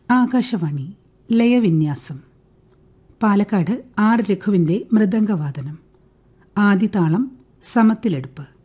Akashvani ലയവിന്യാസം. Palakkad R രഘുവിൻ്റെ മൃദംഗവാദനം. ആദിതാളം സമത്തിലെടുപ്പ്.